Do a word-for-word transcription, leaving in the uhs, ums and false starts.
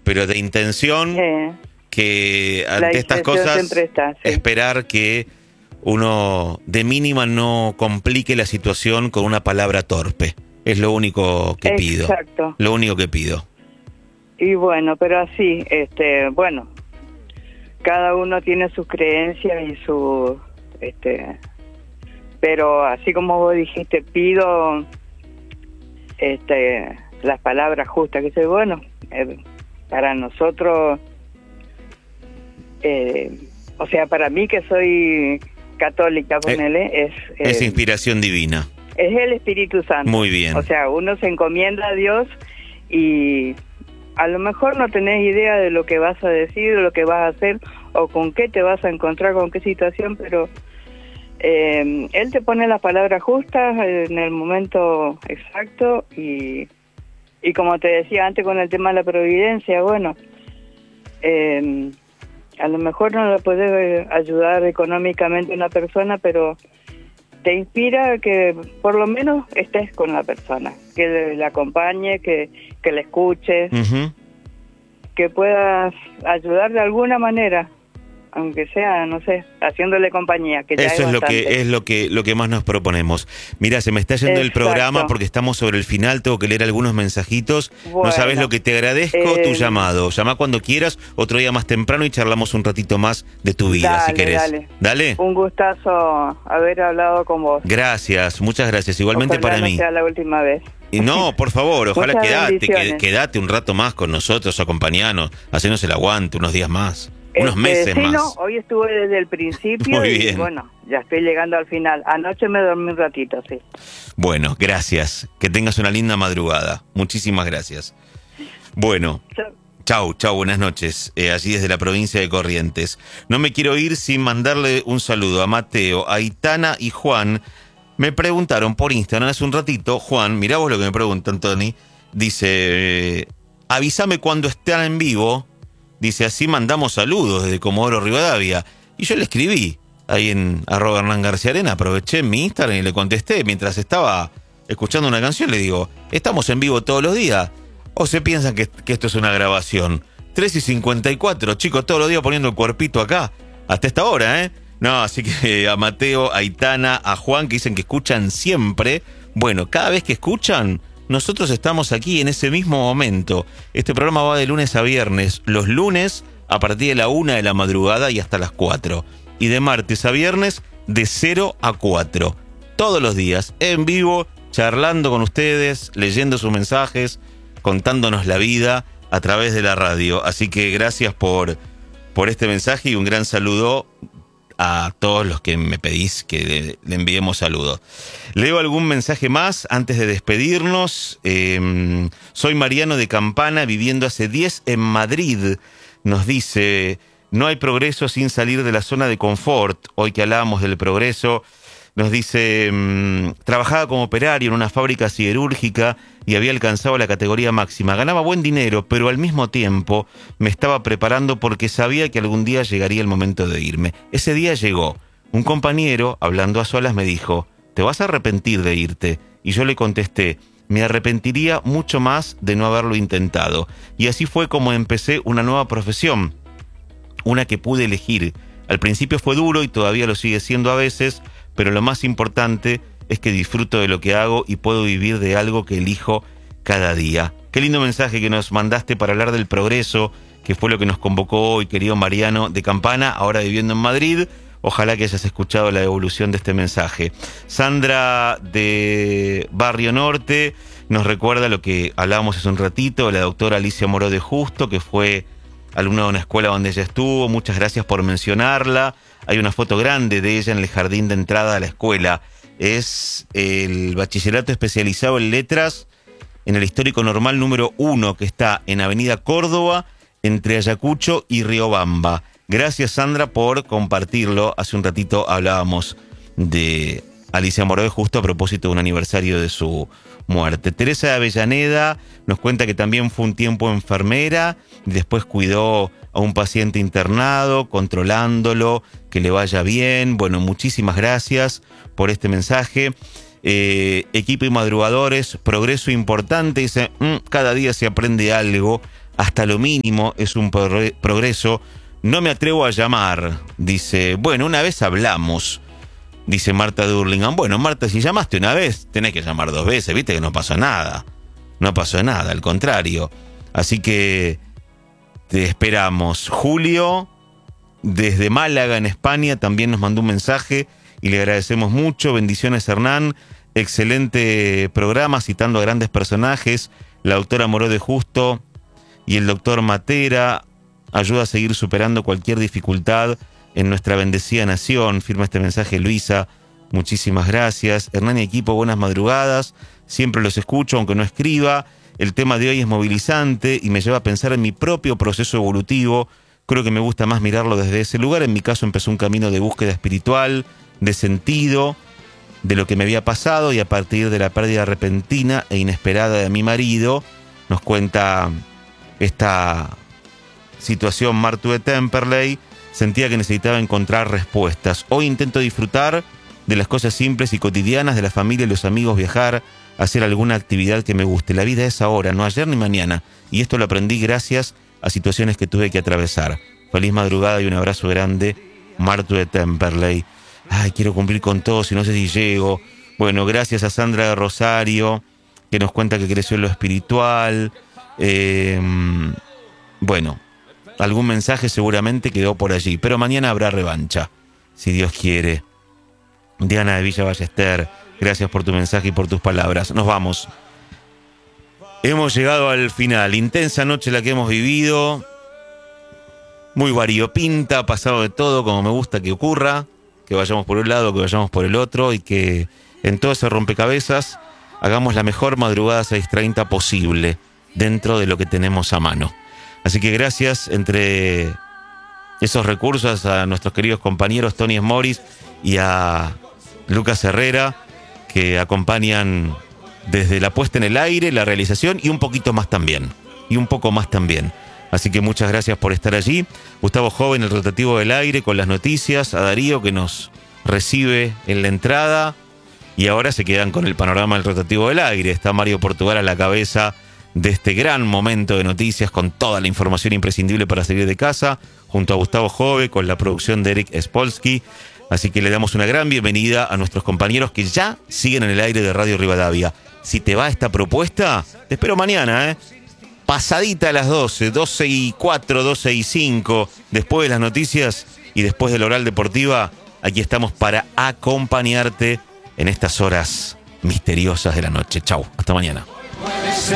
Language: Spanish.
pero de intención, Eh, que la ante estas intención cosas siempre está, sí. esperar que uno de mínima no complique la situación con una palabra torpe. Es lo único que pido. Exacto. Lo único que pido. Y bueno, pero así, este, bueno, cada uno tiene sus creencias y su, este, pero así como vos dijiste, pido, este, las palabras justas, que sé, bueno, eh, para nosotros, eh, o sea, para mí que soy católica, ponele, eh, es... Eh, es inspiración divina. Es el Espíritu Santo. Muy bien. O sea, uno se encomienda a Dios y a lo mejor no tenés idea de lo que vas a decir, de lo que vas a hacer o con qué te vas a encontrar, con qué situación, pero eh, Él te pone las palabras justas en el momento exacto y, y como te decía antes con el tema de la providencia, bueno, eh, a lo mejor no le puede ayudar económicamente a una persona, pero te inspira que por lo menos estés con la persona, que le, le acompañe, que, que le escuches, Uh-huh. que puedas ayudar de alguna manera, aunque sea, no sé, haciéndole compañía, que ya Eso es es lo bastante. que es lo que lo que más nos proponemos. Mira, se me está yendo el Exacto. programa porque estamos sobre el final, tengo que leer algunos mensajitos. Bueno, no sabes lo que te agradezco, eh, tu llamado. Llama cuando quieras, otro día más temprano y charlamos un ratito más de tu vida, Dale, si querés. dale. Dale. Un gustazo haber hablado con vos. Gracias, muchas gracias. Igualmente Ojalá para no mí. sea la última vez. Y no, por favor, ojalá Muchas quedate, que, bendiciones. quedate un rato más con nosotros, acompañanos, hacenos el aguante unos días más, unos Este, meses sí, más. no, hoy estuve desde el principio. Muy y bien. bueno, ya estoy llegando al final. Anoche me dormí un ratito, sí. Bueno, gracias. Que tengas una linda madrugada. Muchísimas gracias. Bueno. Chao. Chau, chau, buenas noches, eh, allí desde la provincia de Corrientes. No me quiero ir sin mandarle un saludo a Mateo, a Aitana y Juan. Me preguntaron por Instagram hace un ratito, Juan, mirá vos lo que me preguntan, Tony. Dice, eh, avísame cuando estén en vivo. Dice, así mandamos saludos desde Comodoro Rivadavia. Y yo le escribí ahí en arroba Hernán García Arena, aproveché mi Instagram y le contesté mientras estaba escuchando una canción. Le digo, ¿estamos en vivo todos los días? ¿O se piensan que, que esto es una grabación? tres y cincuenta y cuatro, chicos, todos los días poniendo el cuerpito acá. Hasta esta hora, ¿eh? No, así que a Mateo, a Aitana, a Juan, que dicen que escuchan siempre. Bueno, cada vez que escuchan, nosotros estamos aquí en ese mismo momento. Este programa va de lunes a viernes. Los lunes a partir de la una de la madrugada y hasta las cuatro. Y de martes a viernes de cero a cuatro. Todos los días, en vivo, charlando con ustedes, leyendo sus mensajes, contándonos la vida a través de la radio. Así que gracias por, por este mensaje y un gran saludo a todos los que me pedís que le, le enviemos saludos. Leo algún mensaje más antes de despedirnos. Eh, soy Mariano de Campana, viviendo hace diez en Madrid. Nos dice, no hay progreso sin salir de la zona de confort. Hoy que hablábamos del progreso, nos dice, mmm, trabajaba como operario en una fábrica siderúrgica y había alcanzado la categoría máxima. Ganaba buen dinero, pero al mismo tiempo me estaba preparando porque sabía que algún día llegaría el momento de irme. Ese día llegó. Un compañero, hablando a solas, me dijo, ¿te vas a arrepentir de irte? Y yo le contesté, me arrepentiría mucho más de no haberlo intentado. Y así fue como empecé una nueva profesión, una que pude elegir. Al principio fue duro y todavía lo sigue siendo a veces, pero lo más importante es que disfruto de lo que hago y puedo vivir de algo que elijo cada día. Qué lindo mensaje que nos mandaste para hablar del progreso, que fue lo que nos convocó hoy, querido Mariano de Campana, ahora viviendo en Madrid. Ojalá que hayas escuchado la evolución de este mensaje. Sandra de Barrio Norte nos recuerda lo que hablábamos hace un ratito, la doctora Alicia Moró de Justo, que fue alumna de una escuela donde ella estuvo. Muchas gracias por mencionarla. Hay una foto grande de ella en el jardín de entrada a la escuela. Es el bachillerato especializado en letras en el histórico normal número uno, que está en Avenida Córdoba, entre Ayacucho y Riobamba. Gracias, Sandra, por compartirlo. Hace un ratito hablábamos de Alicia Moró de Justo a propósito de un aniversario de su muerte. Teresa de Avellaneda nos cuenta que también fue un tiempo enfermera y después cuidó a un paciente internado, controlándolo, que le vaya bien. Bueno, muchísimas gracias por este mensaje. Eh, equipo y madrugadores, progreso importante, dice, mmm, cada día se aprende algo. hasta lo mínimo es un progre- progreso. No me atrevo a llamar, dice. Bueno, una vez hablamos, dice Marta de Hurlingham. Bueno, Marta, si llamaste una vez, tenés que llamar dos veces, viste que no pasó nada. No pasó nada, al contrario. Así que te esperamos. Julio, desde Málaga, en España, también nos mandó un mensaje y le agradecemos mucho. Bendiciones, Hernán. Excelente programa, citando a grandes personajes. La doctora Moró de Justo y el doctor Matera. Ayuda a seguir superando cualquier dificultad en nuestra bendecida nación. Firma este mensaje Luisa. Muchísimas gracias. Hernán y equipo, buenas madrugadas. Siempre los escucho, aunque no escriba. El tema de hoy es movilizante y me lleva a pensar en mi propio proceso evolutivo. Creo que me gusta más mirarlo desde ese lugar. En mi caso empezó un camino de búsqueda espiritual, de sentido, de lo que me había pasado, y a partir de la pérdida repentina e inesperada de mi marido, nos cuenta esta situación Martu de Temperley, sentía que necesitaba encontrar respuestas. Hoy intento disfrutar de las cosas simples y cotidianas, de la familia y los amigos, viajar, hacer alguna actividad que me guste. La vida es ahora, no ayer ni mañana, y esto lo aprendí gracias a situaciones que tuve que atravesar. Feliz madrugada y un abrazo grande, Martu de Temperley. Ay, quiero cumplir con todos y no sé si llego. Bueno, gracias a Sandra de Rosario, que nos cuenta que creció en lo espiritual. Eh, bueno, algún mensaje seguramente quedó por allí, pero mañana habrá revancha, si Dios quiere. Diana de Villa Ballester, gracias por tu mensaje y por tus palabras. Nos vamos. Hemos llegado al final. Intensa noche la que hemos vivido. Muy variopinta, ha pasado de todo, como me gusta que ocurra. Que vayamos por un lado, que vayamos por el otro, y que en todo ese rompecabezas hagamos la mejor madrugada seis treinta posible dentro de lo que tenemos a mano. Así que gracias entre esos recursos a nuestros queridos compañeros Tony Esmoris y a Lucas Herrera, que acompañan desde la puesta en el aire, la realización y un poquito más también, y un poco más también. Así que muchas gracias por estar allí. Gustavo Joven, el rotativo del aire, con las noticias. A Darío, que nos recibe en la entrada. Y ahora se quedan con el panorama del rotativo del aire. Está Mario Portugal a la cabeza de este gran momento de noticias, con toda la información imprescindible para salir de casa, junto a Gustavo Jove, con la producción de Eric Spolsky. Así que le damos una gran bienvenida a nuestros compañeros que ya siguen en el aire de Radio Rivadavia. Si te va esta propuesta, te espero mañana, ¿eh? Pasadita a las doce, doce y cuatro, doce y cinco, después de las noticias y después de la Oral Deportiva, aquí estamos para acompañarte en estas horas misteriosas de la noche. Chau, hasta mañana.